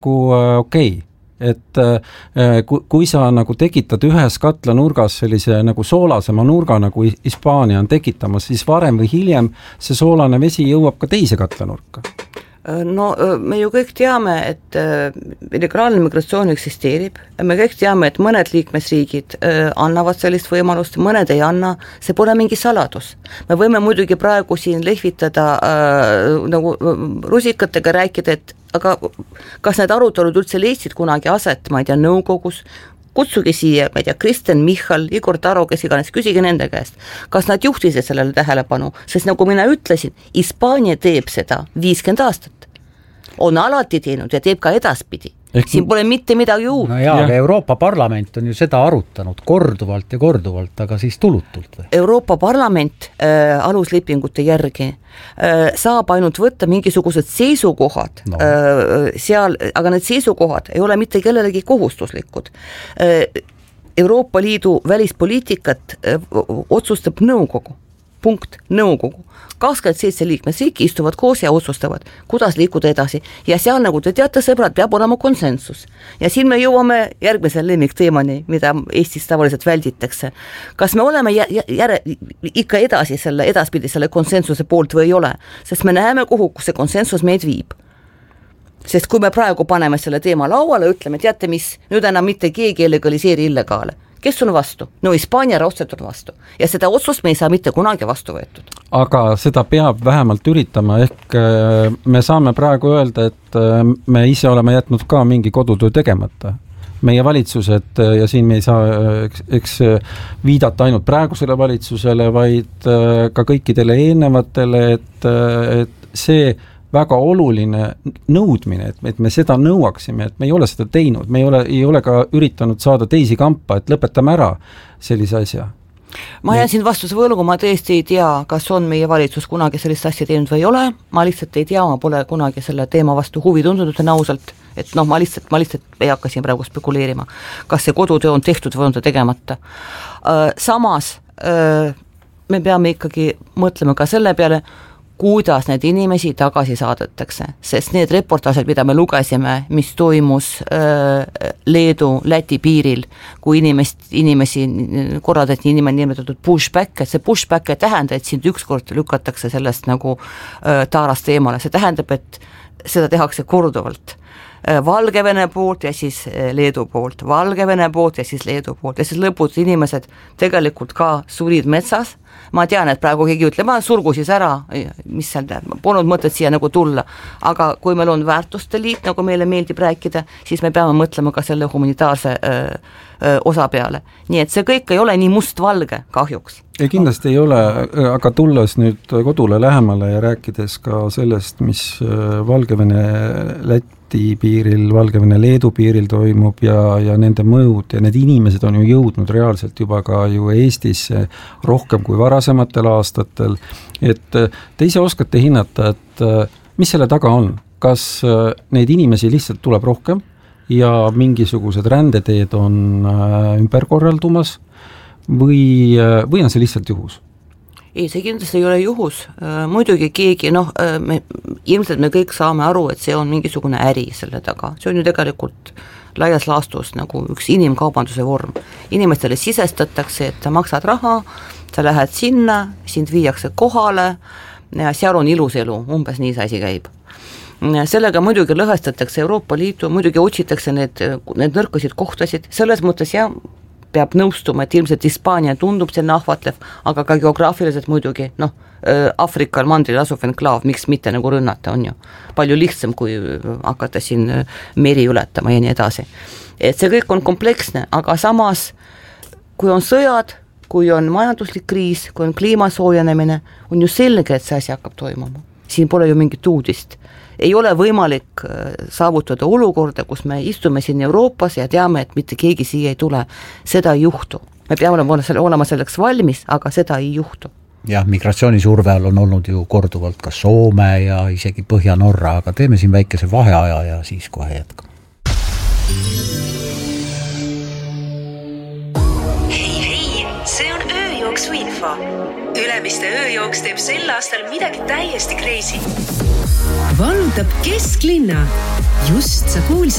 okei. Et kui sa nagu tekitad ühes katlanurgas sellise nagu soolasema nurga, nagu Hispaania on tekitamas, siis varem või hiljem see soolane vesi jõuab ka teise katlanurka. No me ju kõik teame, et illegaalne migratsioon eksisteerib, me kõik teame, et mõned liikmesriigid annavad sellist võimalust, mõned ei anna, see pole mingi saladus. Me võime muidugi praegu siin lehvitada nagu rusikatega rääkida, et aga kas need arutelud üldse leidsid kunagi aset, ma ei tea, nõukogus, kutsuge siia, ma ei tea, Kristen Michal, Igor Taro, kes iganes, küsige nende käest, kas nad juhtisid sellele tähelepanu, sest nagu mina ütlesin, Hispaania teeb seda 50 aastat, on alati teinud ja teeb ka edaspidi. Siin pole mitte midagi uut. No jaa, aga Euroopa Parlament on ju seda arutanud korduvalt ja korduvalt, aga siis tulutult või? Euroopa Parlament aluslepingute järgi saab ainult võtta mingisugused seisukohad seal, aga need seisukohad ei ole mitte kellelegi kohustuslikud. Euroopa Liidu välispoliitikat otsustab nõukogu. Punkt, nõukogu. 27 liikmesriiki istuvad koos ja otsustavad, kuidas liikuda edasi. Ja seal, nagu te teate, sõbrad, peab olema konsensus. Ja siin me jõuame järgmise lemmikteemani, mida Eestis tavaliselt välditakse. Kas me oleme ikka edaspidi selle konsensuse poolt või ei ole? Sest me näeme, kuhu see konsensus meid viib. Sest kui me praegu paneme selle teema lauale, ütleme, teate mis, nüüd enam mitte keegi ei legaliseeri illegaale. Kes on vastu? No Hispaania raudselt on vastu. Ja seda otsust me ei saa mitte kunagi vastu võetud. Aga seda peab vähemalt üritama, ehk me saame praegu öelda, et me ise oleme jätnud ka mingi kodutöö tegemata. Meie valitsused, ja siin me ei saa eks viidata ainult praegusele valitsusele, vaid ka kõikidele eelnevatele, et see väga oluline nõudmine, et me seda nõuaksime, et me ei ole seda teinud, me ei ole ka üritanud saada teisi kampa, et lõpetame ära sellise asja. Ma jään siin vastuse võlgu, ma tõesti ei tea, kas on meie valitsus kunagi sellist asja teinud või ei ole, ma lihtsalt ei tea, ma pole kunagi selle teema vastu huvi tundunud ausalt, et ma lihtsalt ei hakka siin praegu spekuleerima, kas see kodutöö on tehtud või on ta tegemata. Samas me peame ikkagi mõtlema ka selle peale, kuidas need inimesi tagasi saadetakse, sest need reportaažed, mida me lugesime, mis toimus Leedu-Läti piiril, kui inimesi korraldati nimetatud pushback, et see pushback ei tähenda, et sind ükskord lükatakse sellest nagu taarast eemale, see tähendab, et seda tehakse korduvalt. Valgevene poolt ja siis Leedu poolt, Valgevene poolt ja siis Leedu poolt ja siis lõpus inimesed tegelikult ka surid metsas. Ma tean, et praegu keegi ütleb, surgu siis ära, mis seal polnud mõtet siia nagu tulla, aga kui meil on väärtuste liit, nagu meile meeldib rääkida, siis me peame mõtlema ka selle humanitaarse osa peale. Nii et see kõik ei ole nii mustvalge kahjuks. Ei, kindlasti ei ole, aga tulles nüüd kodule lähemale ja rääkides ka sellest, mis Valgevene-Läti piiril, Valgevene-Leedu piiril toimub ja nende mõjud ja need inimesed on ju jõudnud reaalselt juba ka ju Eestisse rohkem kui varasematel aastatel, et te ise oskate hinnata, et mis selle taga on? Kas neid inimesi lihtsalt tuleb rohkem ja mingisugused rändeteed on ümber korraldumas või on see lihtsalt juhus? Ei, see kindlasti ei ole juhus. Muidugi keegi, ilmselt me kõik saame aru, et see on mingisugune äri selle taga. See on ju tegelikult laias laastus nagu üks inimkaubanduse vorm. Inimestele sisestatakse, et sa maksad raha, sa lähed sinna, sind viiakse kohale ja seal on ilus elu, umbes nii see asi käib. Sellega muidugi lõhestatakse Euroopa Liitu, muidugi otsitakse need nõrkasid kohtasid, selles mõttes peab nõustuma, et ilmselt Hispaania tundub selline ahvatlev, aga ka geograafiliselt muidugi, Afrikal mandril asuv enklaav, miks mitte nagu rünnata on ju. Palju lihtsam, kui hakata siin meri ületama ja nii edasi. Et see kõik on kompleksne, aga samas, kui on sõjad, kui on majanduslik kriis, kui on kliimasoojenemine, on ju selge, et see asi hakkab toimuma. Siin pole ju mingit uudist. Ei ole võimalik saavutada olukorda, kus me istume siin Euroopas ja teame, et mitte keegi siia ei tule. Seda ei juhtu. Me peame olema selleks valmis, aga seda ei juhtu. Jah, migratsioonisurve all on olnud ju korduvalt ka Soome ja isegi Põhja-Norra, aga teeme siin väikese vaheaja ja siis kohe jätkame. Hei, see on ööjooksu info. Ülemiste ööjooks teeb sel aastal midagi täiesti crazy. Valutab kesklinna. just, sa kuulsid